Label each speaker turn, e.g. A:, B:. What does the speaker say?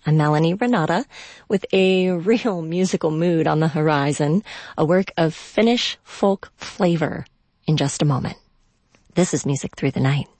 A: I'm Melanie Renata with a real musical mood on the horizon, a work of Finnish folk flavor in just a moment. This is Music Through the Night.